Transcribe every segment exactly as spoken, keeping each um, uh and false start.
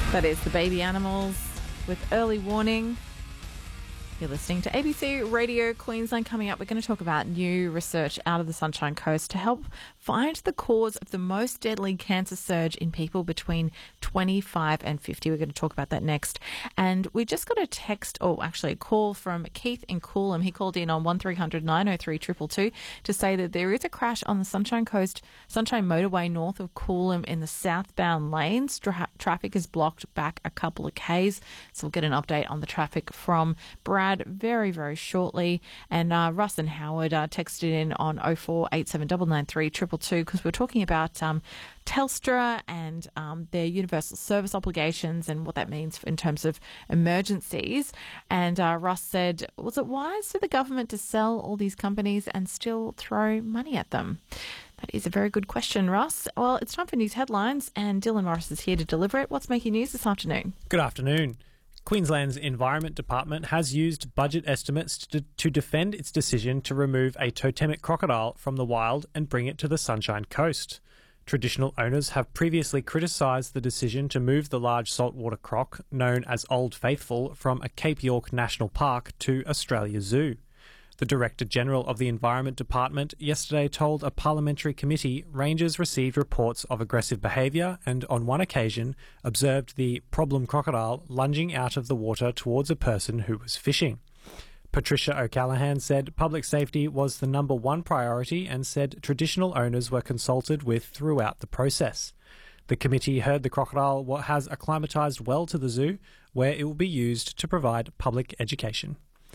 That is the Baby Animals with Early Warning. You're listening to A B C Radio Queensland. Coming up, we're going to talk about new research out of the Sunshine Coast to help find the cause of the most deadly cancer surge in people between twenty-five and fifty. We're going to talk about that next. And we just got a text, or actually a call from Keith in Coolum. He called in on one three hundred nine oh three two two two to say that there is a crash on the Sunshine Coast, Sunshine Motorway north of Coolum in the southbound lanes. Tra- traffic is blocked back a couple of Ks. So we'll get an update on the traffic from Brad very, very shortly. And uh, Russ and Howard uh, texted in on oh four eight seven nine nine three two two two because we're talking about um, Telstra and um, their universal service obligations and what that means in terms of emergencies. And uh, Russ said, was it wise for the government to sell all these companies and still throw money at them? That is a very good question, Russ. Well, it's time for news headlines, and Dylan Morris is here to deliver it. What's making news this afternoon? Good afternoon. Queensland's Environment Department has used budget estimates to, to defend its decision to remove a totemic crocodile from the wild and bring it to the Sunshine Coast. Traditional owners have previously criticised the decision to move the large saltwater croc, known as Old Faithful, from a Cape York National Park to Australia Zoo. The Director General of the Environment Department yesterday told a parliamentary committee rangers received reports of aggressive behaviour and on one occasion observed the problem crocodile lunging out of the water towards a person who was fishing. Patricia O'Callaghan said public safety was the number one priority and said traditional owners were consulted with throughout the process. The committee heard the crocodile has acclimatised well to the zoo, where it will be used to provide public education.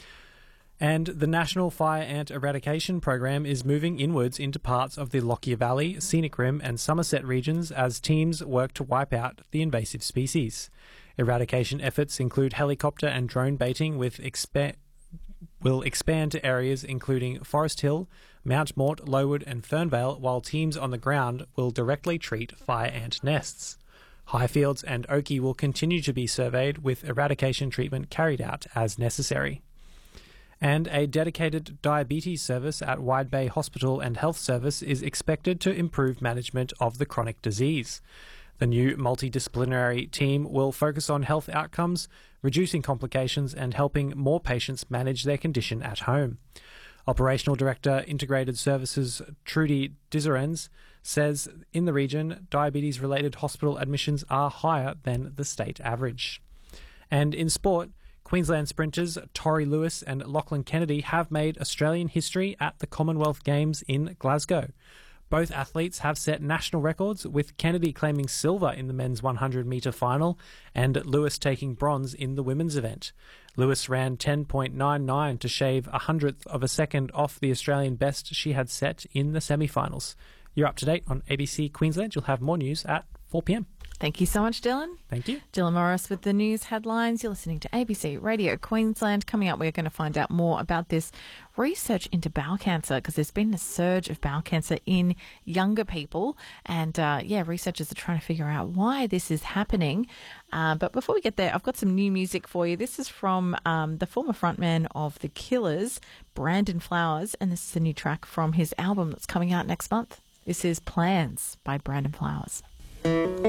And the National Fire Ant Eradication Program is moving inwards into parts of the Lockyer Valley, Scenic Rim and Somerset regions as teams work to wipe out the invasive species. Eradication efforts include helicopter and drone baiting with expa- will expand to areas including Forest Hill, Mount Mort, Lowood and Fernvale, while teams on the ground will directly treat fire ant nests. Highfields and Oakey will continue to be surveyed with eradication treatment carried out as necessary. And a dedicated diabetes service at Wide Bay Hospital and Health Service is expected to improve management of the chronic disease. The new multidisciplinary team will focus on health outcomes, reducing complications and helping more patients manage their condition at home. Operational Director Integrated Services Trudy Dizerens says in the region, diabetes-related hospital admissions are higher than the state average. And in sport, Queensland sprinters Tori Lewis and Lachlan Kennedy have made Australian history at the Commonwealth Games in Glasgow. Both athletes have set national records, with Kennedy claiming silver in the men's one hundred metre final and Lewis taking bronze in the women's event. Lewis ran ten point nine nine to shave a hundredth of a second off the Australian best she had set in the semi-finals. You're up to date on A B C Queensland. You'll have more news at four p.m. Thank you so much, Dylan. Thank you. Dylan Morris with the news headlines. You're listening to A B C Radio Queensland. Coming up, we're going to find out more about this research into bowel cancer, because there's been a surge of bowel cancer in younger people. And, uh, yeah, researchers are trying to figure out why this is happening. Uh, but before we get there, I've got some new music for you. This is from um, the former frontman of The Killers, Brandon Flowers, and this is a new track from his album that's coming out next month. This is Plans by Brandon Flowers.